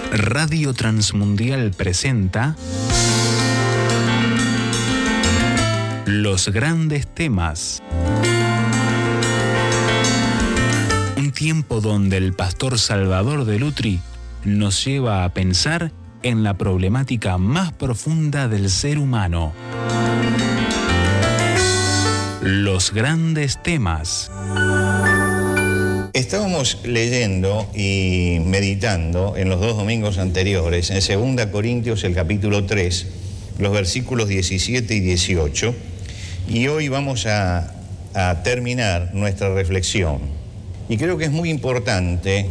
Radio Transmundial presenta Los grandes temas. Un tiempo donde el pastor Salvador de Lutri nos lleva a pensar en la problemática más profunda del ser humano. Los grandes temas. Estábamos leyendo y meditando en los 2 domingos anteriores, en 2 Corintios, el capítulo 3, los versículos 17 y 18, y hoy vamos a terminar nuestra reflexión. Y creo que es muy importante,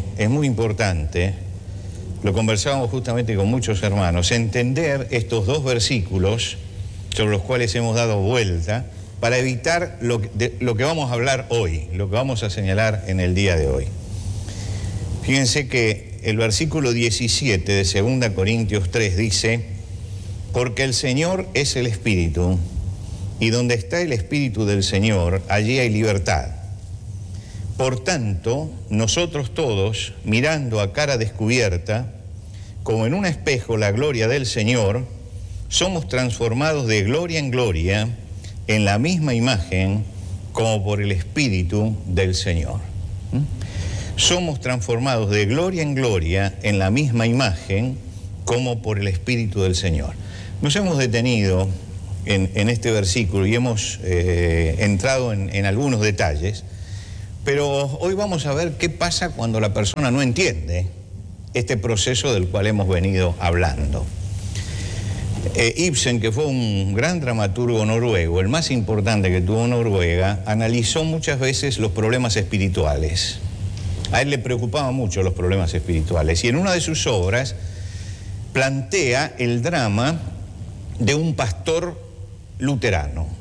lo conversábamos justamente con muchos hermanos, entender estos 2 versículos sobre los cuales hemos dado vuelta, para evitar lo que vamos a hablar hoy, lo que vamos a señalar en el día de hoy. Fíjense que el versículo 17 de 2 Corintios 3 dice: porque el Señor es el Espíritu, y donde está el Espíritu del Señor, allí hay libertad. Por tanto, nosotros todos, mirando a cara descubierta, como en un espejo la gloria del Señor, somos transformados de gloria en gloria, en la misma imagen, como por el Espíritu del Señor. Somos transformados de gloria en gloria, en la misma imagen, como por el Espíritu del Señor. Nos hemos detenido en este versículo y hemos entrado en algunos detalles, pero hoy vamos a ver qué pasa cuando la persona no entiende este proceso del cual hemos venido hablando. Ibsen, que fue un gran dramaturgo noruego, el más importante que tuvo Noruega, analizó muchas veces los problemas espirituales. A él le preocupaban mucho los problemas espirituales, y en una de sus obras plantea el drama de un pastor luterano.